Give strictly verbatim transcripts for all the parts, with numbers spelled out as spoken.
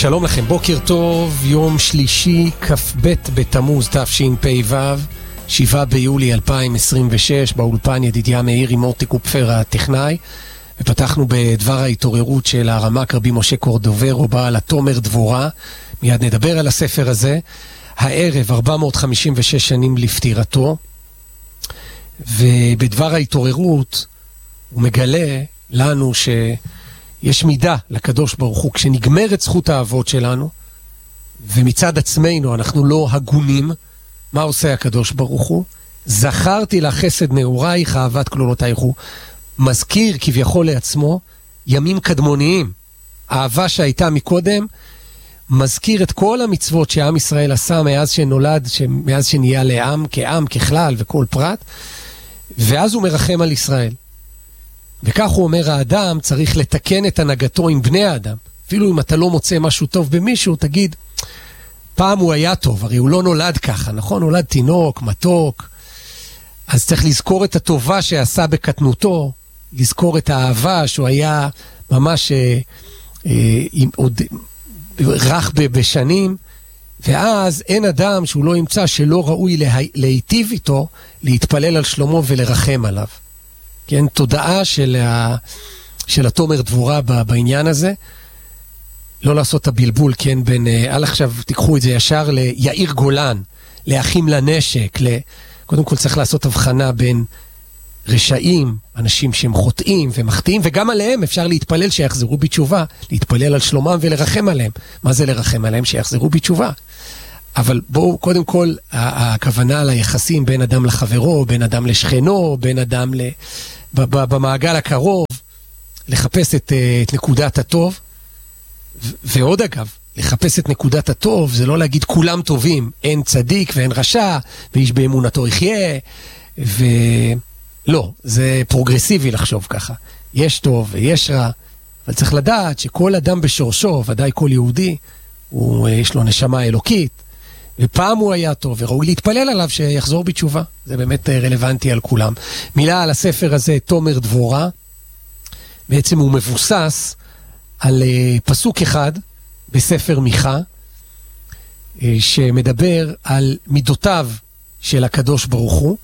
שלום לכם, בוקר טוב, יום שלישי, כ"ב בתמוז תשפ"ו, שבעה ביולי אלפיים עשרים ושש, באולפן ידידיה מאיר עם מוטי קופפר הטכנאי, ופתחנו בדבר ההתעוררות של הרמ"ק רבי משה קורדוברו, בעל התומר דבורה. מיד נדבר על הספר הזה. הערב ארבע מאות חמישים ושש שנים לפטירתו, ובדבר ההתעוררות הוא מגלה לנו שיש מידה לקדוש ברוך הוא, כשנגמרת זכות האבות שלנו ומצד עצמנו אנחנו לא הגונים, מה עושה הקדוש ברוך הוא? זכרתי לך חסד נעורייך, אהבת כלולותייך. הוא מזכיר כביכול לעצמו ימים קדמוניים, אהבה שהייתה מקודם, מזכיר את כל המצוות שעם ישראל עשה מאז שנולד, מאז שנהיה לעם, כעם, ככלל וכל פרט, ואז הוא מרחם על ישראל. וכך הוא אומר, האדם צריך לתקן את הנהגתו עם בני האדם. אפילו אם אתה לא מוצא משהו טוב במישהו, תגיד, פעם הוא היה טוב, הרי הוא לא נולד ככה, נכון? נולד תינוק, מתוק. אז צריך לזכור את הטובה שעשה בקטנותו, לזכור את האהבה שהוא היה ממש אה, אה, עם, עוד, רך בשנים, ואז אין אדם שהוא לא ימצא שלא ראוי לה, להיטיב איתו, להתפלל על שלומו ולרחם עליו. כן, תודעה של, ה, של התומר דבורה בעניין הזה, לא לעשות את הבלבול, כן, בין, אל עכשיו תיקחו את זה ישר ליאיר גולן, לאחים לנשק, ל... קודם כל צריך לעשות הבחנה בין רשעים, אנשים שהם חוטאים ומחטאים, וגם עליהם אפשר להתפלל שיחזרו בתשובה, להתפלל על שלומם ולרחם עליהם. מה זה לרחם עליהם? שיחזרו בתשובה. אבל בואו, קודם כל, הכוונה על היחסים בין אדם לחברו, בין אדם לשכנו, בין אדם ל... במעגל הקרוב, לחפש את, את נקודת הטוב. ועוד אגב, לחפש את נקודת הטוב, זה לא להגיד כולם טובים, אין צדיק ואין רשע, ואיש באמונתו יחיה, ולא, זה פרוגרסיבי לחשוב ככה. יש טוב ויש רע, אבל צריך לדעת שכל אדם בשורשו, ודאי כל יהודי, הוא, יש לו נשמה אלוקית, ופעם הוא היה טוב, וראוי להתפלל עליו שיחזור בתשובה. זה באמת רלוונטי על כולם. מילה על הספר הזה, תומר דבורה, בעצם הוא מבוסס על פסוק אחד בספר מיכה, שמדבר על מידותיו של הקדוש ברוך הוא,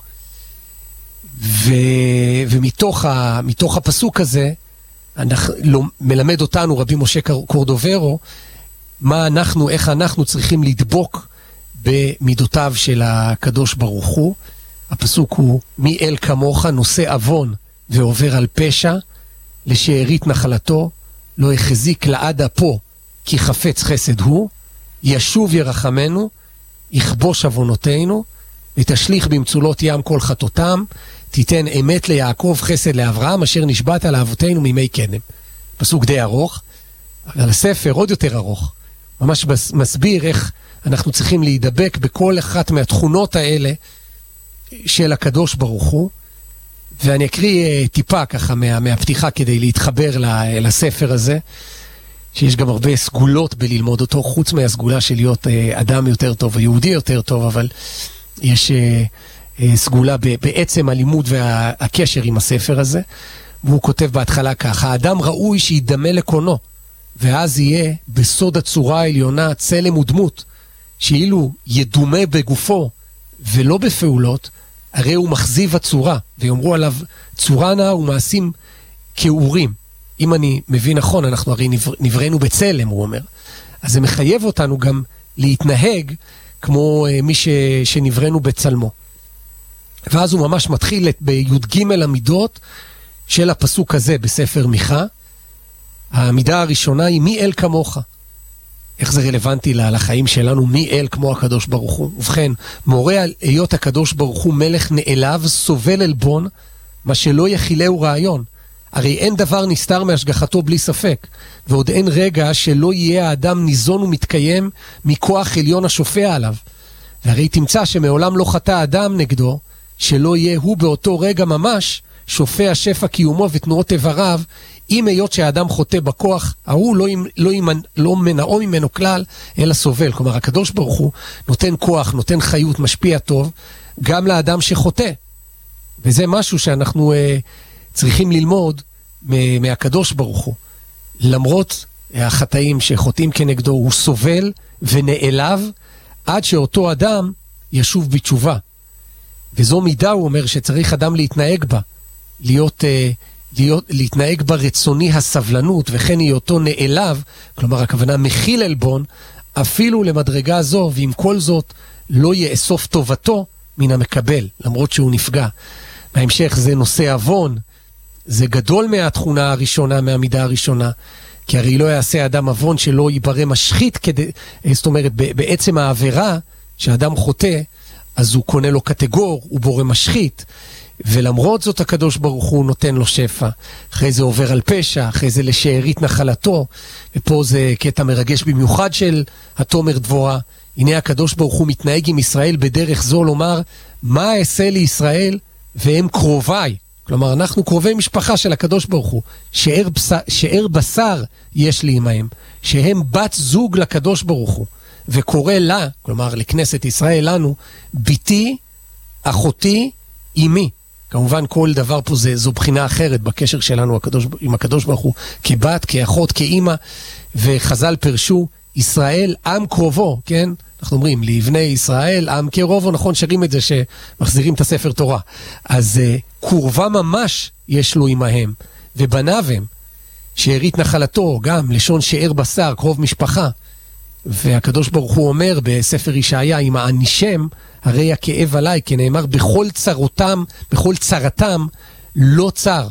ו... ומתוך ה... מתוך הפסוק הזה, אנחנו... מלמד אותנו רבי משה קורדוברו, מה אנחנו, איך אנחנו צריכים לדבוק במידותיו של הקדוש ברוך הוא. הפסוק הוא, מי אל כמוך נושא אבון ועובר על פשע, לשארית נחלתו, לא החזיק לעד אפו, כי חפץ חסד הוא, ישוב ירחמנו, יכבוש אבונותינו, ותשליך במצולות ים כל חטאותם, תיתן אמת ליעקב חסד לאברהם, אשר נשבעת לאבותינו מימי קדם. פסוק די ארוך, אבל הספר עוד יותר ארוך. ממש מסביר איך אנחנו צריכים להידבק בכל אחת מהתכונות האלה של הקדוש ברוך הוא, ואני אקריא טיפה ככה מה, מהפתיחה כדי להתחבר לספר הזה, שיש גם הרבה סגולות בללמוד אותו, חוץ מהסגולה של להיות אדם יותר טוב או יהודי יותר טוב, אבל יש סגולה בעצם הלימוד והקשר עם הספר הזה, והוא כותב בהתחלה ככה, האדם ראוי שידמה לקונו, ואז יהיה בסוד הצורה העליונה צלם ודמות, שאילו ידומה בגופו ולא בפעולות, הרי הוא מחזיב הצורה, ויאמרו עליו צורה נאה ומעשים כאורים. אם אני מבין נכון, אנחנו הרי נבר, נברנו בצלם, הוא אומר. אז זה מחייב אותנו גם להתנהג כמו uh, מי ש, שנברנו בצלמו. ואז הוא ממש מתחיל בי"ג המידות של הפסוק הזה בספר מיכה. המידה הראשונה היא מי אל כמוך. איך זה רלוונטי לחיים שלנו, מי אל כמו הקדוש ברוך הוא? ובכן, מורה על היות הקדוש ברוך הוא מלך נעלב, סובל אלבון, מה שלא יכילהו רעיון. הרי אין דבר נסתר מהשגחתו בלי ספק, ועוד אין רגע שלא יהיה האדם ניזון ומתקיים מכוח עליון השופע עליו. והרי תמצא שמעולם לא חטא אדם נגדו, שלא יהיה הוא באותו רגע ממש שופע שפע קיומו ותנועות איבריו, אם היות שהאדם חוטא בכוח, ההוא לא, לא, לא מנעו ממנו כלל, אלא סובל. כלומר, הקדוש ברוך הוא נותן כוח, נותן חיות, משפיע טוב, גם לאדם שחוטא. וזה משהו שאנחנו uh, צריכים ללמוד מהקדוש ברוך הוא. למרות החטאים שחוטאים כנגדו, הוא סובל ונעלב עד שאותו אדם ישוב בתשובה. וזו מידה, הוא אומר, שצריך אדם להתנהג בה, להיות, להיות, להתנהג בה רצוני הסבלנות, וכן היותו נעלב, כלומר הכוונה מכיל אלבון, אפילו למדרגה זו, ועם כל זאת לא יאסוף טובתו מן המקבל, למרות שהוא נפגע. בהמשך זה נושא אבון, זה גדול מהתכונה הראשונה, מהמידה הראשונה, כי הרי לא יעשה אדם אבון שלא ייברא משחית, כדי, זאת אומרת, בעצם העבירה שאדם חוטא, אז הוא קונה לו קטגור, הוא בורא משחית, ולמרות זאת הקדוש ברוך הוא נותן לו שפע. אחרי זה עובר על פשע, אחרי זה לשארית נחלתו, ופה זה קטע מרגש במיוחד של התומר דבורה. הנה הקדוש ברוך הוא מתנהג עם ישראל בדרך זו לומר, מה אעשה לישראל והם קרוביי. כלומר, אנחנו קרובי משפחה של הקדוש ברוך הוא, שאר, בשר, שאר בשר יש לי עמהם, שהם בת זוג לקדוש ברוך הוא, וקורא לה, כלומר לכנסת ישראל לנו, ביתי, אחותי, אמי. כמובן כל דבר פה זה, זו בחינה אחרת בקשר שלנו הקדוש, עם הקדוש ברוך הוא, כבת, כאחות, כאמא, וחז"ל פרשו, ישראל עם קרובו, כן? אנחנו אומרים, לבני ישראל, עם קרובו, נכון, שרים את זה שמחזירים את הספר תורה. אז uh, קורבה ממש יש לו עמהם, ובניו הם, שארית נחלתו, גם לשון שאר בשר, קרוב משפחה. והקדוש ברוך הוא אומר בספר ישעיה, אם הענישם, הרי הכאב עליי, כנאמר, בכל צרותם, בכל צרתם, לא צר.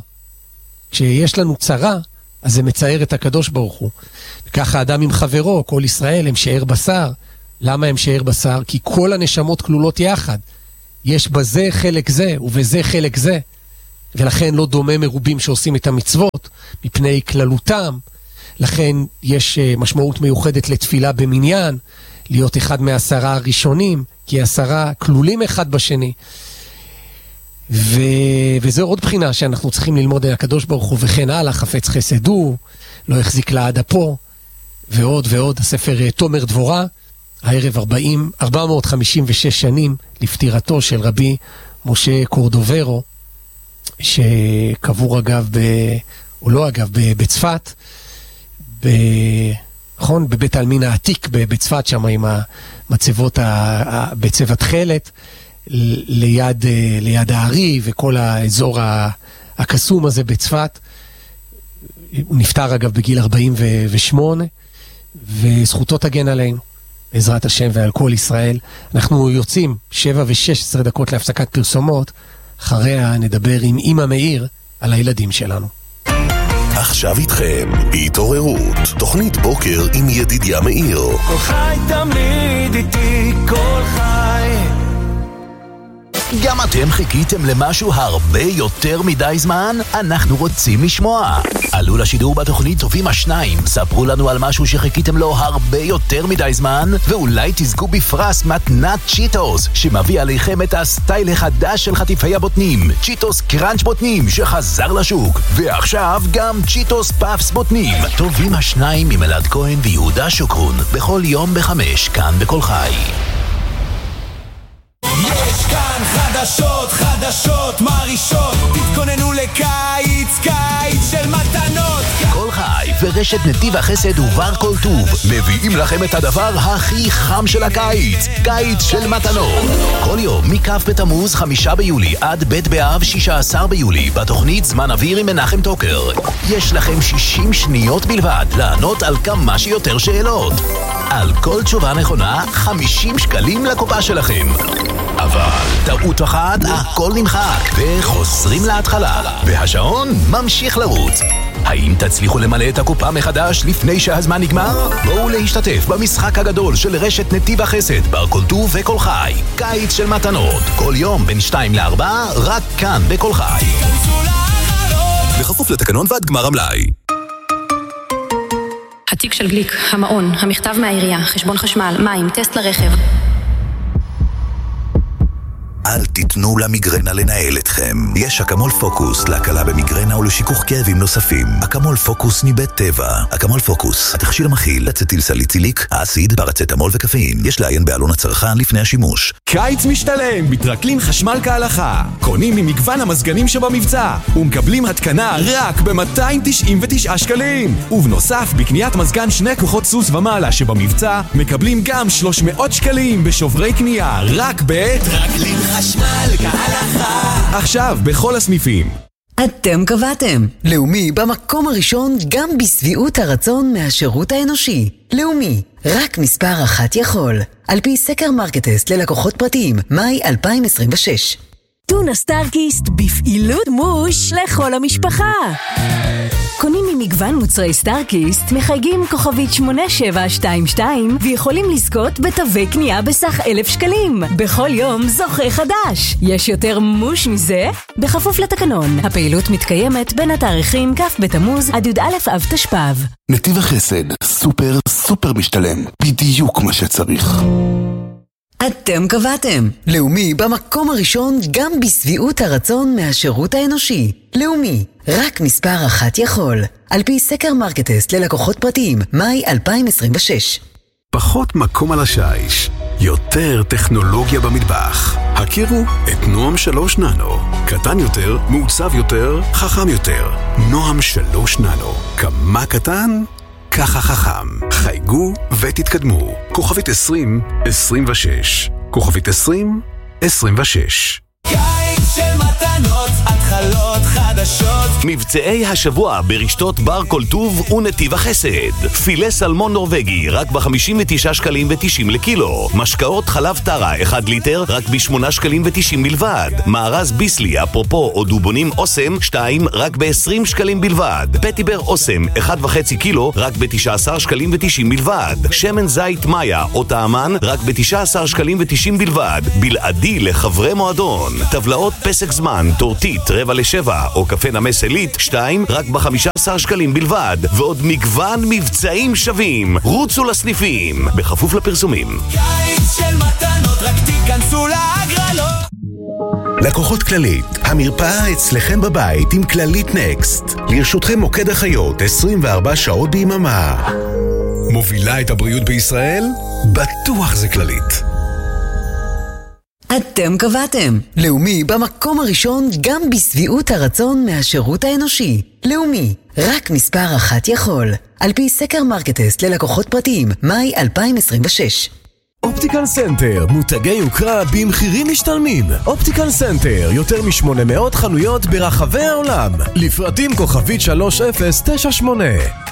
כשיש לנו צרה, אז זה מצער את הקדוש ברוך הוא. וככה האדם עם חברו, כל ישראל הם שאר בשר. למה הם שאר בשר? כי כל הנשמות כלולות יחד. יש בזה חלק זה, ובזה חלק זה. ולכן לא דומה מרובים שעושים את המצוות, מפני כללותם. לכן יש משמעות מיוחדת לתפילה במניין, להיות אחד מעשרה הראשונים, כי עשרה כלולים אחד בשני. ו... וזו עוד בחינה שאנחנו צריכים ללמוד על הקדוש ברוך הוא, וכן הלאה, חפץ חסד הוא, לא החזיק לעד אפו, ועוד ועוד. הספר תומר דבורה, הערב ארבע מאות חמישים ושש שנים לפטירתו של רבי משה קורדוברו, שקבור אגב, ב... או לא אגב, בצפת, ב... נכון? בבית העלמין העתיק בצפת, שם עם המצבות ה... בצבע תחלת, ליד, ליד הערי וכל האזור הקסום הזה בצפת. הוא נפטר אגב בגיל ארבעים ושמונה, וזכותו תגן עלינו, בעזרת השם ועל כל ישראל. אנחנו יוצאים שבע ושש עשרה דקות להפסקת פרסומות, אחריה נדבר עם אמא מאיר על הילדים שלנו. עכשיו איתכם, התעוררות, תוכנית בוקר עם ידידיה מאיר. כל חי תמיד איתי, כל חי. גם אתם חיכיתם למשהו הרבה יותר מדי זמן? אנחנו רוצים לשמוע. עלו לשידור בתוכנית טובים השניים, ספרו לנו על משהו שחיכיתם לו הרבה יותר מדי זמן, ואולי תזכו בפרס מתנת צ'יטוס, שמביא עליכם את הסטייל החדש של חטיפי הבוטנים, צ'יטוס קראנץ' בוטנים שחזר לשוק, ועכשיו גם צ'יטוס פאפס בוטנים. טובים השניים עם אלעד כהן ויהודה שוקרון, בכל יום בחמש, כאן בכל חי. יש כאן חדשות, חדשות, מרישות, תתכוננו לקיץ, קיץ של מתנות. כל חי ורשת נתיב החסד ובר כל טוב מביאים לכם את הדבר הכי חם של הקיץ, קיץ של מתנות. כל יום מקף בתמוז חמישה ביולי עד בית באב שישה עשר ביולי בתוכנית זמן אוויר עם מנחם טוקר. יש לכם שישים שניות בלבד לענות על כמה שיותר שאלות. על כל תשובה נכונה חמישים שקלים לקופה שלכם. אבל טעות אחת, הכל נמחק וחוזרים להתחלה, והשעון ממשיך לרוץ. האם תצליחו למלא את הקופה מחדש לפני שהזמן נגמר? בואו להשתתף במשחק הגדול של רשת נתיב החסד, בר כל טוב וכל חי, קיץ של מתנות, כל יום בין שתיים לארבע, רק כאן בכל חי. בכפוף לתקנון ועד גמר המלאי. התיק של גליק, המעון, המכתב מהעירייה, חשבון חשמל, מים, טסט לרכב. אל תיתנו למיגרנה לנהל אתכם. יש אקמול פוקוס להקלה במיגרנה ולשיכוך כאבים נוספים. אקמול פוקוס מבית טבע. אקמול פוקוס, התכשיר המכיל אצטיל סליציליק, אסיד, פרצטמול וקפאין. יש לעיין בעלון הצרכן לפני השימוש. קיץ משתלם בטרקלין חשמל כהלכה. קונים ממגוון המזגנים שבמבצע ומקבלים התקנה רק ב-מאתיים תשעים ותשעה שקלים. ובנוסף, בקניית מזגן שני כוחות סוס ומעלה שבמבצע מקבלים גם שלוש מאות שקלים בשוברי קנייה רק בטרקלין חשמל כהלכה. עכשיו בכל הסניפים. אתם קבעתם. לאומי במקום הראשון גם בסביעות הרצון מהשירות האנושי. לאומי, רק מספר אחת יכול. על פי סקר מרקטסט ללקוחות פרטיים, מאי אלפיים עשרים ושש. טונה סטארקיסט בפעילות מוש לכל המשפחה. קונים ממגוון מוצרי סטארקיסט, מחייגים כוכבית שמונה שבע שתיים שתיים ויכולים לזכות בתווי קנייה בסך אלף שקלים. בכל יום זוכה חדש. יש יותר מוש מזה? בכפוף לתקנון. הפעילות מתקיימת בין התאריכים כ' בתמוז עד י"א אב תשפ"ב. נתיב החסד, סופר סופר משתלם. בדיוק מה שצריך. אתם קבעתם. לאומי במקום הראשון גם בסביעות הרצון מהשירות האנושי. לאומי, רק מספר אחת יכול. על פי סקר מרקטסט ללקוחות פרטיים, מאי אלפיים עשרים ושש. פחות מקום על השיש, יותר טכנולוגיה במטבח. הכירו את נועם שלוש ננו. קטן יותר, מעוצב יותר, חכם יותר. נועם שלוש ננו. כמה קטן? ככה חכם. חייגו ותתקדמו. כוכבית עשרים עשרים ושש. כוכבית עשרים עשרים ושש. קיץ של מתנות, התחלות חדשות. מבצעי השבוע ברשתות בר כל טוב ונתיב החסד. פילה סלמון נורווגי רק ב-חמישים ותשעה שקלים ותשעים לקילו. משקאות חלב טרה אחד ליטר רק ב-שמונה שקלים ותשעים בלבד. מארז ביסלי אפרופו או דובונים אוסם שתיים רק ב-עשרים שקלים בלבד. פטיבר אוסם אחד וחצי קילו רק ב-תשעה עשר שקלים ותשעים בלבד. שמן זית מאיה או טעמן רק ב-תשעה עשר שקלים ותשעים בלבד. בלעדי לחברי מועדון. טבלאות פסק זמן, טורטית, רבע לשבע או קפה נמס אלית שתיים רק ב-חמישה עשר שקלים בלבד. ועוד מגוון מבצעים שווים. רוצו לסניפים בכפוף לפרסומים. קיץ של מתנות, רק תיכנסו להגרלות. לקוחות כללית, המרפאה אצלכם בבית עם כללית נקסט. לרשותכם מוקד החיות עשרים וארבע שעות ביממה. מובילה את הבריאות בישראל? בטוח זה כללית. אתם קבעתם. לאומי במקום הראשון גם בסביעות הרצון מהשירות האנושי. לאומי, רק מספר אחת יכול. על פי סקר מרקטסט ללקוחות פרטיים, מאי אלפיים עשרים ושש. אופטיקל סנטר, מותגי יוקרה במחירים משתלמים. אופטיקל סנטר, יותר מ-שמונה מאות חנויות ברחבי העולם. לפרטים כוכבית שלוש אפס תשע שמונה.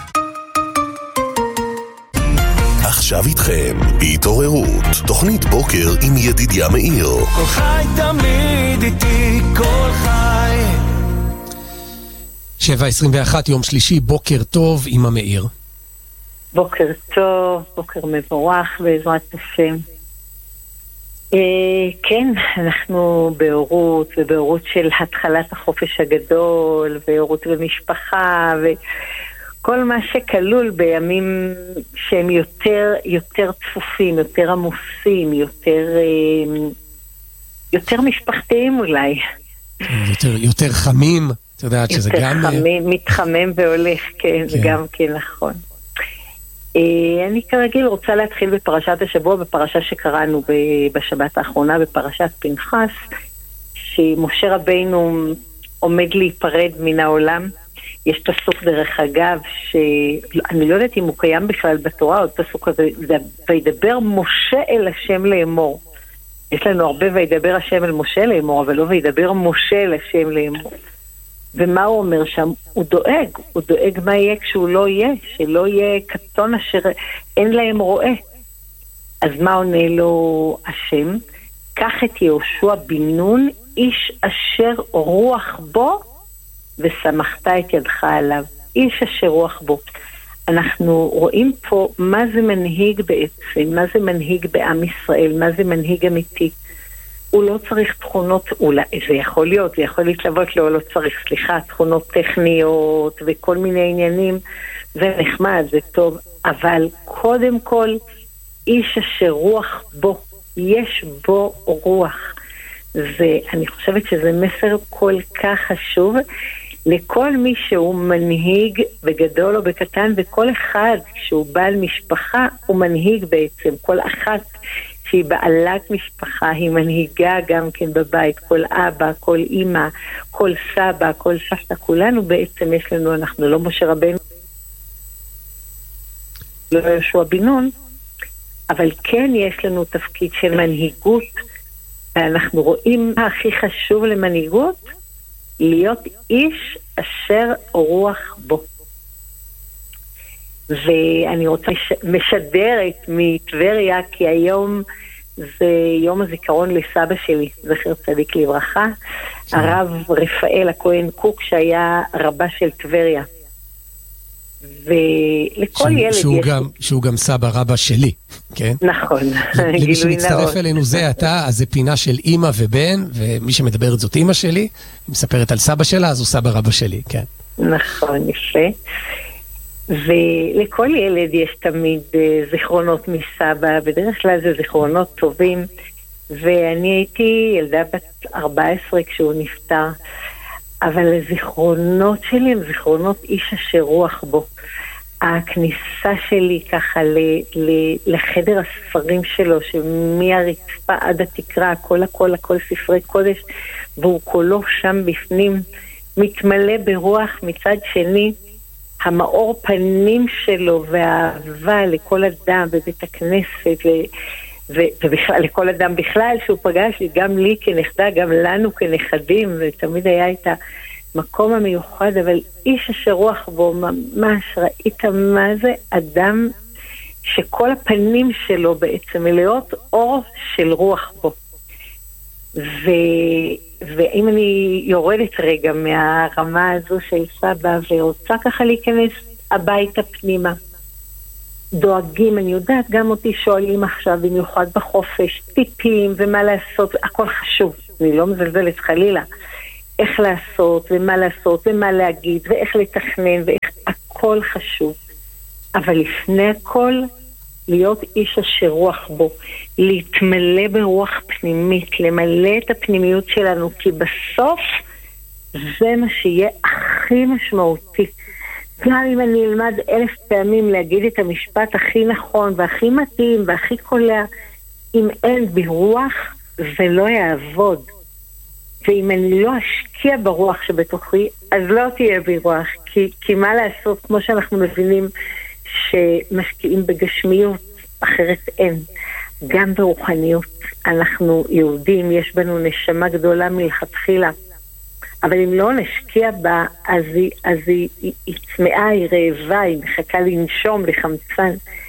עכשיו איתכם, התעוררות, תוכנית בוקר עם ידידיה מאיר. כל חי תמיד איתי, כל חי. שבע עשרים ואחת, יום שלישי, בוקר טוב עם המאיר. בוקר טוב, בוקר מבורך בעזרת השם. אה, כן, אנחנו בהורות, ובהורות של התחלת החופש הגדול, והורות במשפחה, וכל מה שכלול בימים שהם יותר, יותר צפופים, יותר עמוסים, יותר, אה, יותר משפחתיים אולי. יותר, יותר חמים, את יודעת שזה גם... יותר חמים, מתחמם והולך, כן, זה גם כן נכון. אני כרגיל רוצה להתחיל בפרשת השבוע, בפרשה שקראנו בשבת האחרונה, בפרשת פנחס, שמשה רבינו עומד להיפרד מן העולם. יש פסוק דרך אגב, שאני לא יודעת אם הוא קיים בכלל בתורה, עוד פסוק הזה, וידבר משה אל השם לאמור. יש לנו הרבה וידבר השם אל משה לאמור, אבל לא וידבר משה אל השם לאמור. ומה הוא אומר שם? הוא דואג, הוא דואג מה יהיה כשהוא לא יהיה, שלא יהיה קטון אשר אין להם רואה. אז מה עונה לו השם? קח את יהושע בן נון, איש אשר רוח בו, ושמחת את ידך עליו. איש אשר רוח בו. אנחנו רואים פה מה זה מנהיג בעצם, מה זה מנהיג בעם ישראל, מה זה מנהיג אמיתי. הוא לא צריך תכונות, אולי, זה יכול להיות, זה יכול להתלוות לו, לא צריך, סליחה, תכונות טכניות וכל מיני עניינים, זה נחמד, זה טוב, אבל קודם כל, איש אשר רוח בו, יש בו רוח. ואני חושבת שזה מסר כל כך חשוב, לכל מי שהוא מנהיג בגדול או בקטן, וכל אחד שהוא בעל משפחה הוא מנהיג בעצם, כל אחת שהיא בעלת משפחה, היא מנהיגה גם כן בבית, כל אבא, כל אמא, כל סבא, כל סבתא, כולנו בעצם יש לנו, אנחנו לא משה רבנו, לא יהושע בן נון, אבל כן יש לנו תפקיד של מנהיגות, ואנחנו רואים מה הכי חשוב למנהיגות, להיות איש אשר רוח בו. ואני רוצה משדרת מטבריה, כי היום זה יום הזיכרון לסבא שלי, זכר צדיק לברכה, הרב רפאל הכהן קוק, שהיה רבה של טבריה. ולכל ילד שהוא יש... גם, שהוא גם סבא רבא שלי, כן? נכון. למי שמצטרף אלינו זה אתה, אז זה פינה של אמא ובן, ומי שמדברת זאת אמא שלי, היא מספרת על סבא שלה, אז הוא סבא רבא שלי, כן. נכון, יפה. ולכל ילד יש תמיד זיכרונות מסבא, בדרך כלל זה זיכרונות טובים, ואני הייתי ילדה בת ארבע עשרה כשהוא נפטר, אבל הזיכרונות שלי הם זיכרונות איש אשר רוח בו. הכניסה שלי ככה ל, ל, לחדר הספרים שלו, שמהרצפה עד התקרה, הכל הכל הכל ספרי קודש, והוא כולו שם בפנים, מתמלא ברוח. מצד שני, המאור פנים שלו והאהבה לכל אדם בבית הכנסת, ל... ו- ובכלל, לכל אדם בכלל שהוא פגש, גם לי כנכדה, גם לנו כנכדים, ותמיד היה את המקום המיוחד, אבל איש אשר רוח בו, ממש ראית מה זה אדם שכל הפנים שלו בעצם מלאות אור של רוח בו. ו- ואם אני יורדת רגע מהרמה הזו של סבא ורוצה ככה להיכנס הביתה פנימה, דואגים, אני יודעת, גם אותי שואלים עכשיו, במיוחד בחופש, טיפים ומה לעשות, הכל חשוב, אני לא מזלזלת חלילה, איך לעשות ומה לעשות ומה להגיד ואיך לתכנן ואיך, הכל חשוב. אבל לפני הכל, להיות איש אשר רוח בו, להתמלא ברוח פנימית, למלא את הפנימיות שלנו, כי בסוף זה מה שיהיה הכי משמעותי. גם אם אני אלמד אלף פעמים להגיד את המשפט הכי נכון והכי מתאים והכי קולע, אם אין ברוח זה לא יעבוד. ואם אני לא אשקיע ברוח שבתוכי, אז לא תהיה ברוח. כי, כי מה לעשות, כמו שאנחנו מבינים שמשקיעים בגשמיות, אחרת אין. גם ברוחניות. אנחנו יהודים, יש בנו נשמה גדולה מלכתחילה. אבל אם לא נשקיע בה, אז היא, אז היא, היא, היא צמאה, היא רעבה, היא מחכה לנשום, לחמצן.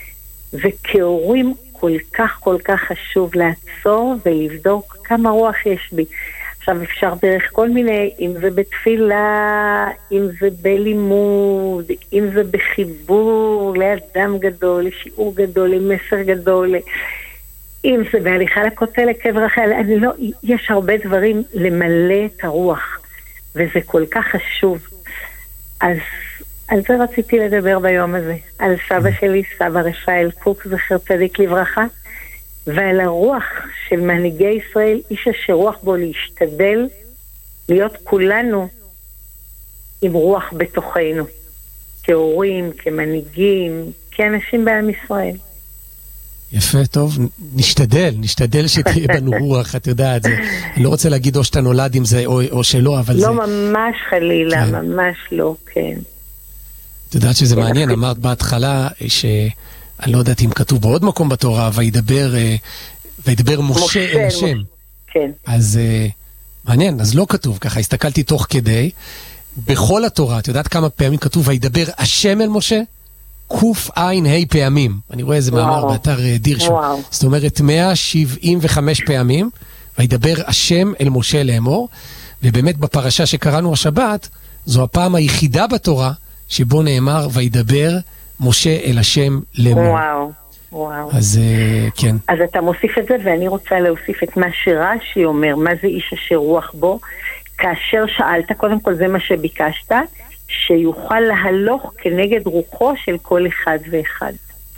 וכהורים כל כך כל כך חשוב לעצור ולבדוק כמה רוח יש בי. עכשיו אפשר דרך כל מיני, אם זה בתפילה, אם זה בלימוד, אם זה בחיבור לאדם גדול, לשיעור גדול, למסר גדול, אם זה בהליכה לכותל, לקבר רחל, אני לא, יש הרבה דברים למלא את הרוח. וזה כל כך חשוב. אז על זה רציתי לדבר ביום הזה. על סבא שלי, סבא רפאל קוק, זכר צדיק לברכה, ועל הרוח של מנהיגי ישראל, איש אשר רוח בו להשתדל, להיות כולנו עם רוח בתוכנו. כהורים, כמנהיגים, כאנשים בעם ישראל. יפה, טוב, נשתדל, נשתדל שתהיה בנו רוח, את יודעת, זה, אני לא רוצה להגיד או שאתה נולד עם זה או, או שלא, אבל לא זה... לא ממש חלילה, כן. ממש לא, כן. את יודעת שזה מעניין, אמרת בהתחלה שאני לא יודעת אם כתוב בעוד מקום בתורה, וידבר, וידבר משה, משה אל השם. כן. אז מעניין, אז לא כתוב ככה, הסתכלתי תוך כדי, בכל התורה, את יודעת כמה פעמים כתוב, וידבר השם אל משה? קוף עין ה' פעמים. אני רואה איזה מאמר באתר דירשו. זאת אומרת, מאה שבעים וחמש פעמים, וידבר השם אל משה לאמור, ובאמת בפרשה שקראנו השבת, זו הפעם היחידה בתורה, שבו נאמר, וידבר משה אל השם לאמור. וואו, וואו. אז כן. אז אתה מוסיף את זה, ואני רוצה להוסיף את מה שרש"י אומר, מה זה איש אשר רוח בו, כאשר שאלת, קודם כל זה מה שביקשת, שיוכל להלוך כנגד רוחו של כל אחד ואחד.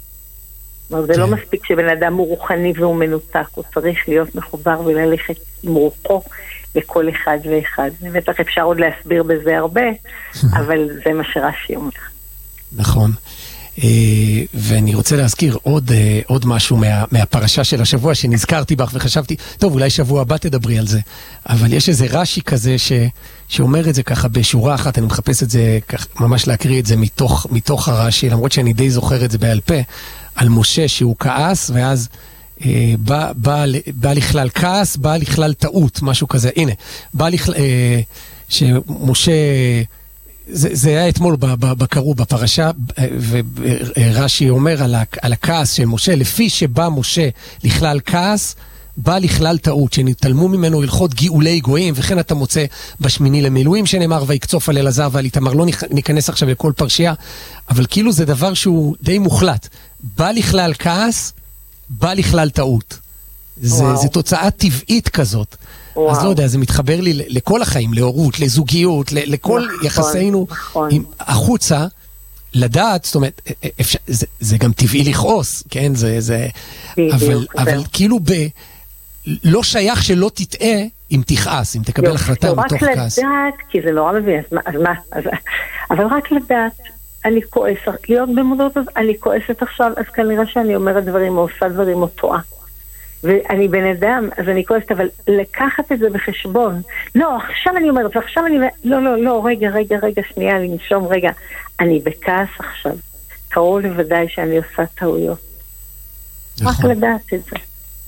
זה לא מספיק שבן אדם הוא רוחני והוא מנותק, הוא צריך להיות מחובר וללכת עם רוחו לכל אחד ואחד. ובטח אפשר עוד להסביר בזה הרבה, אבל זה מה שרש"י אומר. נכון. ואני רוצה להזכיר עוד, עוד משהו מה, מהפרשה של השבוע שנזכרתי בך וחשבתי, טוב, אולי שבוע הבא תדברי על זה, אבל יש איזה רש"י כזה ש, שאומר את זה ככה בשורה אחת, אני מחפש את זה, כך, ממש להקריא את זה מתוך, מתוך הרש"י, למרות שאני די זוכר את זה בעל פה, על משה שהוא כעס, ואז אה, בא, בא, בא לכלל כעס, בא לכלל טעות, משהו כזה, הנה, בא לכלל, אה, שמשה... זה, זה היה אתמול בקראו בפרשה, ורש"י אומר על, על הכעס של משה, לפי שבא משה לכלל כעס, בא לכלל טעות, שנתעלמו ממנו הלכות גאולי גויים, וכן אתה מוצא בשמיני למילואים שנאמר, ויקצוף על אלעזר ועל איתמר, לא ניכנס עכשיו לכל פרשייה, אבל כאילו זה דבר שהוא די מוחלט. בא לכלל כעס, בא לכלל טעות. זה, זה תוצאה טבעית כזאת. וואו. אז לא יודע, זה מתחבר לי לכל החיים, להורות, לזוגיות, לכל נכון, יחסינו נכון. עם החוצה, לדעת, זאת אומרת, אפשר, זה, זה גם טבעי לכעוס, כן? זה, זה, אבל, אבל כאילו ב, לא שייך שלא תטעה אם תכעס, אם תקבל החלטה מתוך כעס. רק לדעת, כי זה נורא מבין, אז מה, אז מה, אז, אבל רק לדעת, אני כועסת, להיות במודעות, אז אני כועסת עכשיו, אז כנראה שאני אומרת דברים, או עושה דברים, או טועה. ואני בן אדם, אז אני כועסת, אבל לקחת את זה בחשבון. לא, עכשיו אני אומרת, ועכשיו אני... לא, לא, לא, רגע, רגע, רגע, שנייה, לנשום, רגע. אני בכעס עכשיו. קרוב לוודאי שאני עושה טעויות. נכון. רק לדעת את זה.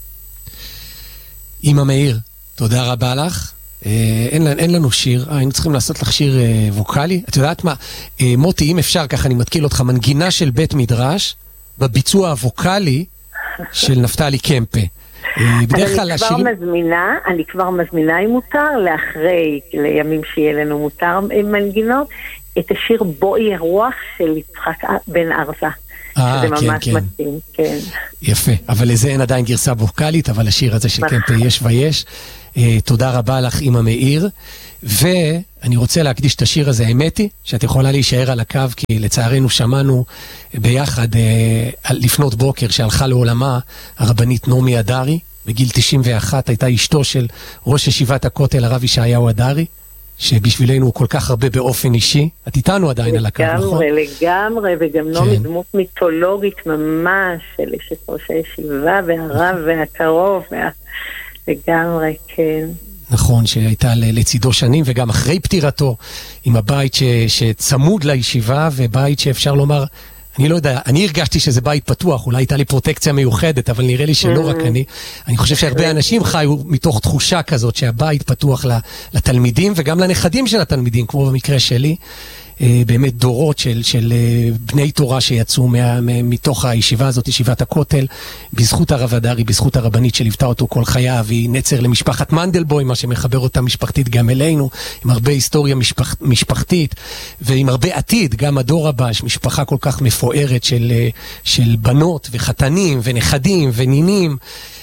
אמא מאיר, תודה רבה לך. אין, אין לנו שיר, היינו צריכים לעשות לך שיר ווקלי. את יודעת מה? מוטי, אם אפשר, ככה אני מתקיל אותך, מנגינה של בית מדרש, בביצוע הווקלי של נפתלי קמפה. בדרך כלל השיר... אני כבר מזמינה, אני כבר מזמינה אם מותר, לאחרי, לימים שיהיה לנו מותר מנגינות, את השיר בואי הרוח של יצחק בן ארזה. אה, כן, ממש כן. מתאים, כן. יפה, אבל לזה אין עדיין גרסה ווקלית, אבל השיר הזה של קמפה יש ויש. תודה רבה לך, אמא מאיר. ואני רוצה להקדיש את השיר הזה, האמת היא, שאת יכולה להישאר על הקו, כי לצערנו שמענו ביחד אה, לפנות בוקר שהלכה לעולמה הרבנית נעמי אדרי, בגיל תשעים ואחת, הייתה אשתו של ראש ישיבת הכותל הרב ישעיהו אדרי, שבשבילנו הוא כל כך הרבה באופן אישי. את איתנו עדיין על הקו, נכון? לגמרי, לגמרי, וגם נעמי דמות מיתולוגית ממש, של אשת ראש הישיבה והרב והקרוב, לגמרי, כן. נכון, שהייתה לצידו שנים, וגם אחרי פטירתו, עם הבית ש, שצמוד לישיבה, ובית שאפשר לומר, אני לא יודע, אני הרגשתי שזה בית פתוח, אולי הייתה לי פרוטקציה מיוחדת, אבל נראה לי שלא רק אני. אני חושב שהרבה אנשים חיו מתוך תחושה כזאת, שהבית פתוח לתלמידים, וגם לנכדים של התלמידים, כמו במקרה שלי. באמת דורות של, של בני תורה שיצאו מה, מתוך הישיבה הזאת, ישיבת הכותל, בזכות הרב אדרי, בזכות הרבנית שליוותה אותו כל חייו, היא נצר למשפחת מנדלבוים, מה שמחבר אותה משפחתית גם אלינו, עם הרבה היסטוריה משפח, משפחתית, ועם הרבה עתיד, גם הדור הבא, משפחה כל כך מפוארת של, של בנות וחתנים ונכדים ונינים,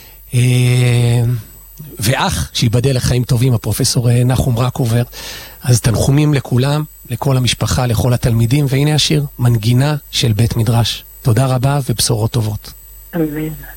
ואח שיבדל לחיים טובים, הפרופסור נחום רקובר. אז תנחומים לכולם, לכל המשפחה, לכל התלמידים, והנה השיר, מנגינה של בית מדרש. תודה רבה ובשורות טובות. אמן.